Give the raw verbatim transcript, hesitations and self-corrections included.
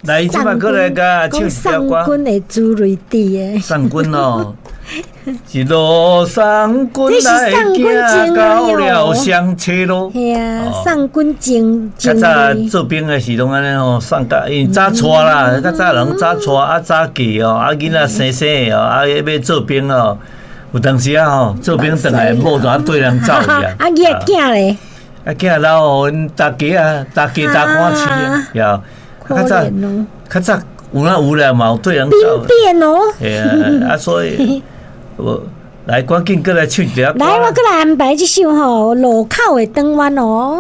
来，即摆过来甲唱一条歌。 上军的朱瑞弟的。 上军哦，一路上军来行到了上车路。 系啊，上军前较早做兵的时拢安尼吼，上甲因早娶啦，较早人早娶啊早嫁哦，啊囡仔生生的哦，啊要做兵哦，有当时啊吼，做兵转来某就啊对人走去啊。 啊囝囝咧。 啊囝老因大家啊，大家大官饲啊，呀。较早，较早有那有啦嘛，有对人走。 兵变哦。 系啊，啊所以，我来赶紧过来唱一条歌。 来，我过来安排这首吼路口的转弯哦。